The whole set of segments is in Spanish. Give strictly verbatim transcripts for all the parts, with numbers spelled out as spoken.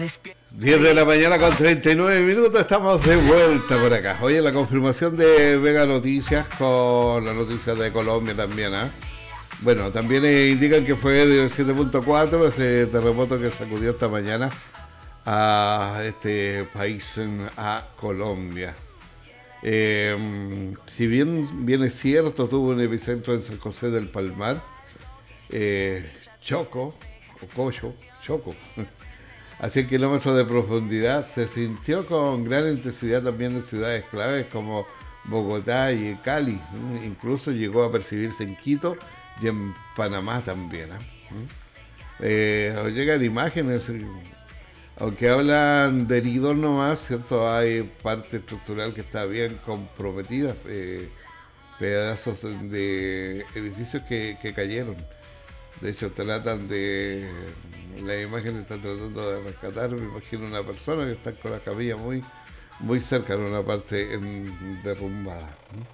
diez de la mañana con treinta y nueve minutos, estamos de vuelta por acá. Oye, la confirmación de Vega Noticias con la noticia de Colombia también, ¿ah? ¿eh? Bueno, también eh, indican que fue de siete punto cuatro ese terremoto que sacudió esta mañana a este país, a Colombia. Eh, si bien, bien es cierto, tuvo un epicentro en San José del Palmar, eh, Choco, o Cocho, Choco, a cien kilómetros de profundidad, se sintió con gran intensidad también en ciudades claves como Bogotá y Cali. Incluso llegó a percibirse en Quito y en Panamá también. ¿eh? Eh, llegan imágenes, aunque hablan de heridos nomás, ¿cierto? Hay parte estructural que está bien comprometida, eh, pedazos de edificios que, que cayeron. De hecho, tratan de... Las imágenes están tratando de rescatar, me imagino, una persona que está con la camilla muy, muy cerca de una parte en, derrumbada.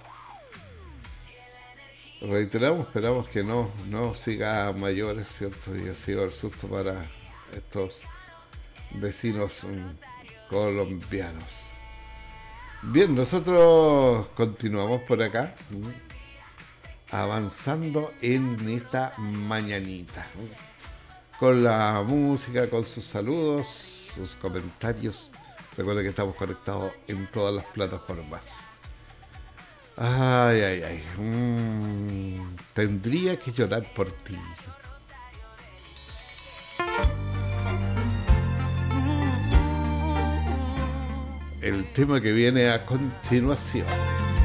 Reiteramos, esperamos que no, no siga a mayores, ¿cierto? Y ha sido el susto para estos vecinos colombianos. Bien, nosotros continuamos por acá, avanzando en esta mañanita, con la música, con sus saludos, sus comentarios. Recuerda que estamos conectados en todas las plataformas. Ay, ay, ay. Mm, tendría que llorar por ti. El tema que viene a continuación.